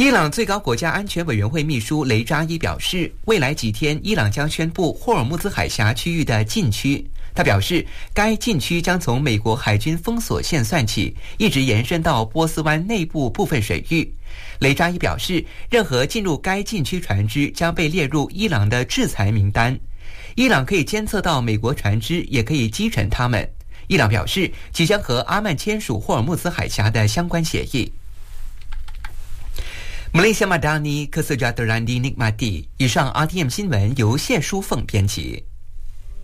伊朗最高国家安全委员会秘书雷扎伊表示，未来几天伊朗将宣布霍尔木兹海峡区域的禁区。他表示，该禁区将从美国海军封锁线算起，一直延伸到波斯湾内部部分水域。雷扎伊表示，任何进入该禁区船只将被列入伊朗的制裁名单。伊朗可以监测到美国船只，也可以击沉它们。伊朗表示，即将和阿曼签署霍尔木兹海峡的相关协议。Malaysia Madani Kesejahteraan Dinikmati。以上 RTM 新闻由谢淑凤编辑。